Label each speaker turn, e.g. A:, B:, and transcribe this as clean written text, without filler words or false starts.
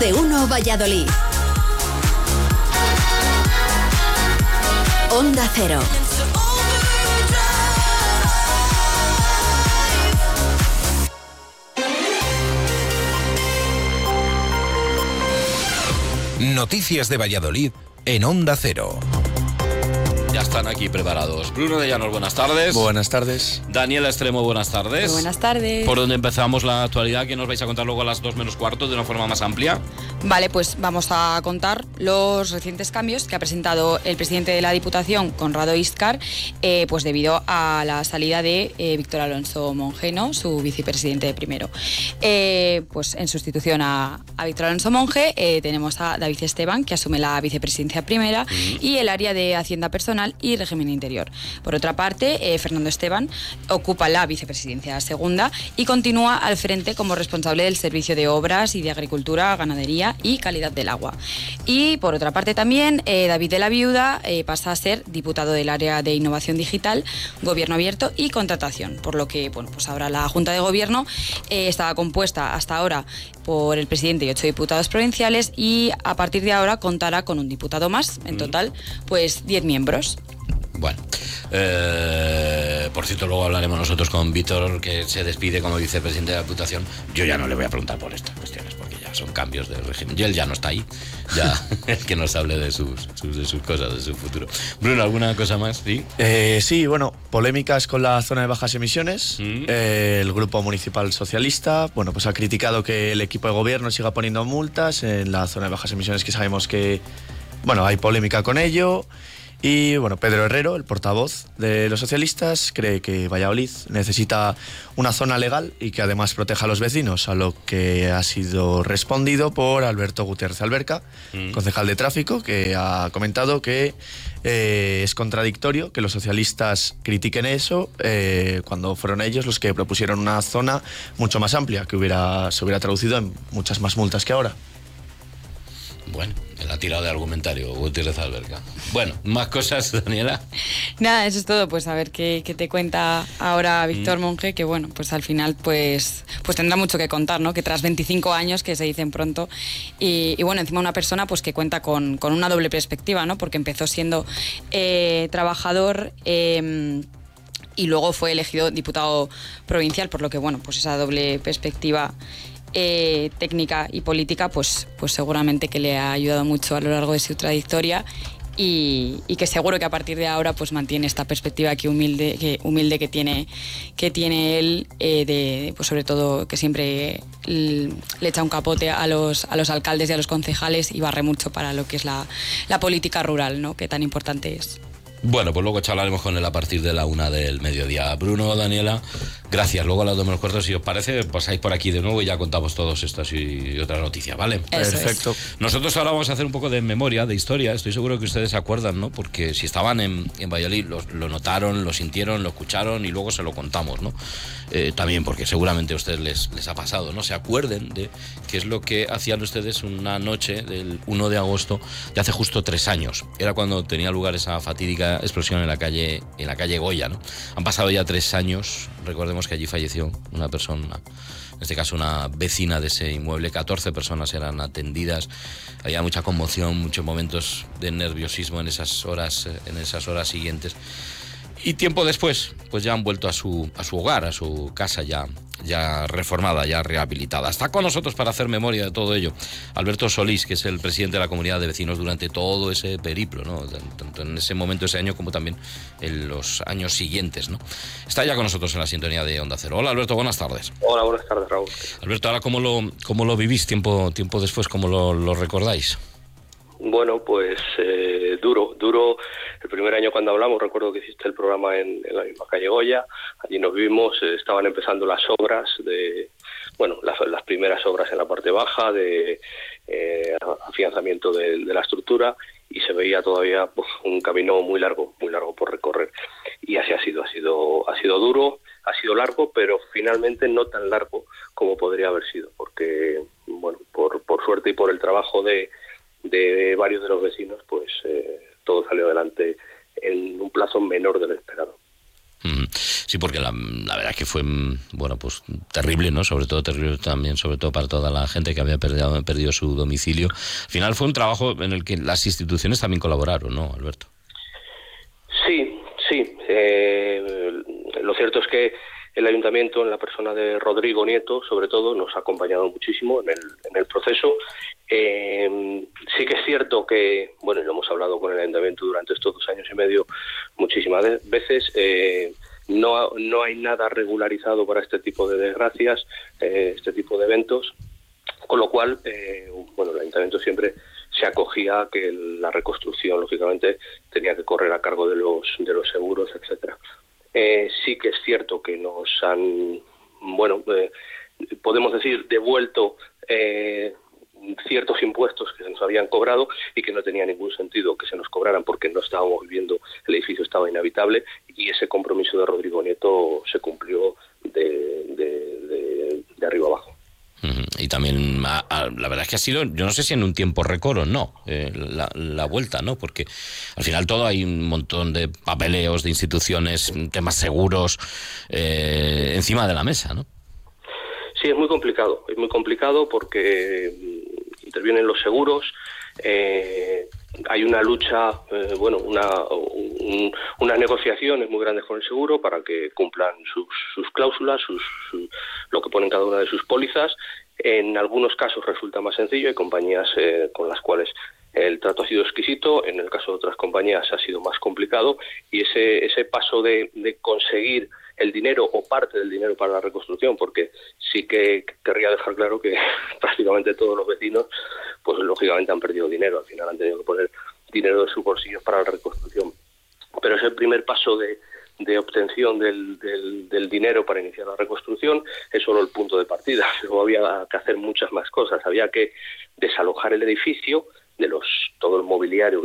A: de 1 Valladolid. Onda Cero.
B: Noticias de Valladolid en Onda Cero.
C: Ya están aquí preparados. Bruno de Llanos, buenas tardes.
D: Buenas tardes.
C: Daniela Extremo, buenas tardes.
E: Muy buenas tardes.
C: ¿Por dónde empezamos la actualidad que nos vais a contar luego a las 2 menos cuarto de una forma más amplia?
E: Vale, pues vamos a contar los recientes cambios que ha presentado el presidente de la Diputación, Conrado Íscar, pues debido a la salida de Víctor Alonso Monge, ¿no? Su vicepresidente primero. Pues en sustitución a Víctor Alonso Monge tenemos a David Esteban, que asume la vicepresidencia primera y el área de Hacienda Personal y Régimen Interior. Por otra parte, Fernando Esteban ocupa la vicepresidencia segunda y continúa al frente como responsable del Servicio de Obras y de Agricultura, Ganadería y Calidad del Agua. Y por otra parte también, David de la Viuda pasa a ser diputado del área de Innovación Digital, Gobierno Abierto y Contratación, por lo que, bueno, pues ahora la Junta de Gobierno estaba compuesta hasta ahora por el presidente y 8 diputados provinciales y a partir de ahora contará con un diputado más, en total, pues 10 miembros.
C: Bueno, por cierto, luego hablaremos nosotros con Víctor, que se despide como vicepresidente de la Diputación. Yo ya no le voy a preguntar por estas cuestiones, porque ya son cambios de régimen. Y él ya no está ahí, ya es que nos hable de sus cosas, de su futuro. Bruno, ¿alguna cosa más? Sí,
D: sí, bueno, polémicas con la zona de bajas emisiones. El Grupo Municipal Socialista, bueno, pues ha criticado que el equipo de gobierno siga poniendo multas en la zona de bajas emisiones, que sabemos que, bueno, hay polémica con ello. Y bueno, Pedro Herrero, el portavoz de los socialistas, cree que Valladolid necesita una zona legal y que además proteja a los vecinos, a lo que ha sido respondido por Alberto Gutiérrez Alberca, concejal de tráfico, que ha comentado que es contradictorio que los socialistas critiquen eso cuando fueron ellos los que propusieron una zona mucho más amplia, que se hubiera traducido en muchas más multas que ahora.
C: Bueno, en la tirada de argumentario, Gutiérrez Alberca. Bueno, ¿más cosas, Daniela?
E: Nada, eso es todo, pues a ver qué te cuenta ahora Víctor Monge, que bueno, pues al final pues tendrá mucho que contar, ¿no? Que tras 25 años, que se dicen pronto, y bueno, encima una persona pues que cuenta con una doble perspectiva, ¿no? Porque empezó siendo trabajador y luego fue elegido diputado provincial, por lo que bueno, pues esa doble perspectiva técnica y política, pues seguramente que le ha ayudado mucho a lo largo de su trayectoria y que seguro que a partir de ahora pues mantiene esta perspectiva humilde que tiene él, pues sobre todo que siempre le echa un capote a los alcaldes y a los concejales y barre mucho para lo que es la política rural, ¿no? Que tan importante es.
C: Bueno, pues luego charlaremos con él a partir de la 1 del mediodía. Bruno, Daniela, gracias. Luego a las 2 menos cuarto, si os parece, pasáis por aquí de nuevo y ya contamos todos estas y otras noticias, ¿vale?
D: Perfecto.
C: Nosotros ahora vamos a hacer un poco de memoria, de historia. Estoy seguro que ustedes se acuerdan, ¿no? Porque si estaban en Valladolid, lo notaron, lo sintieron, lo escucharon y luego se lo contamos, ¿no? También porque seguramente a ustedes les ha pasado, ¿no? Se acuerden de qué es lo que hacían ustedes una noche del 1 de agosto de hace justo 3 años. Era cuando tenía lugar esa fatídica explosión en la calle Goya, ¿no? Han pasado ya 3 años. Recordemos que allí falleció una persona, en este caso una vecina de ese inmueble. 14 personas eran atendidas. Había mucha conmoción, muchos momentos de nerviosismo en esas horas siguientes. Y tiempo después, pues ya han vuelto a su hogar, a su casa ya reformada, ya rehabilitada. Está con nosotros para hacer memoria de todo ello Alberto Solís, que es el presidente de la comunidad de vecinos durante todo ese periplo, ¿no? Tanto en ese momento, ese año, como también en los años siguientes, ¿no? Está ya con nosotros en la sintonía de Onda Cero. Hola, Alberto, buenas tardes.
F: Hola, buenas tardes, Raúl.
C: Alberto, ahora ¿cómo lo vivís tiempo después? ¿Cómo lo recordáis?
F: Bueno, pues duro. El primer año cuando hablamos, recuerdo que hiciste el programa en la misma calle Goya. Allí nos vimos, estaban empezando las obras las primeras obras en la parte baja de afianzamiento de la estructura, y se veía todavía un camino muy largo por recorrer. Y así ha sido duro, ha sido largo, pero finalmente no tan largo como podría haber sido, porque bueno, por suerte y por el trabajo de varios de los vecinos, pues todo salió adelante en un plazo menor de lo esperado.
C: Sí, porque la verdad es que fue, bueno, pues terrible, ¿no? Sobre todo terrible también, sobre todo para toda la gente que había perdido su domicilio. Al final fue un trabajo en el que las instituciones también colaboraron, ¿no, Alberto?
F: Sí. Lo cierto es que el ayuntamiento, en la persona de Rodrigo Nieto, sobre todo, nos ha acompañado muchísimo en el proceso. Sí que es cierto que, bueno, lo hemos hablado con el ayuntamiento durante estos 2 años y medio muchísimas veces. No hay nada regularizado para este tipo de desgracias, este tipo de eventos, con lo cual, bueno, el ayuntamiento siempre se acogía a que la reconstrucción, lógicamente, tenía que correr a cargo de los seguros, etcétera. Sí que es cierto que nos han, bueno, podemos decir, devuelto ciertos impuestos que se nos habían cobrado y que no tenía ningún sentido que se nos cobraran porque no estábamos viviendo, el edificio estaba inhabitable, y ese compromiso de Rodrigo Nieto se cumplió de arriba abajo.
C: Y también, la verdad es que ha sido, yo no sé si en un tiempo récord o no, la vuelta, ¿no? Porque al final todo hay un montón de papeleos, de instituciones, temas seguros encima de la mesa, ¿no?
F: Sí, es muy complicado porque intervienen los seguros, hay una lucha, bueno, unas negociaciones muy grandes con el seguro para que cumplan sus cláusulas, lo que ponen cada una de sus pólizas. En algunos casos resulta más sencillo, hay compañías con las cuales el trato ha sido exquisito, en el caso de otras compañías ha sido más complicado, y ese paso de conseguir el dinero o parte del dinero para la reconstrucción, porque sí que querría dejar claro que prácticamente todos los vecinos, pues lógicamente han perdido dinero, al final han tenido que poner dinero de sus bolsillos para la reconstrucción. Pero ese primer paso de obtención del dinero para iniciar la reconstrucción es solo el punto de partida. Luego había que hacer muchas más cosas, había que desalojar el edificio, todo el mobiliario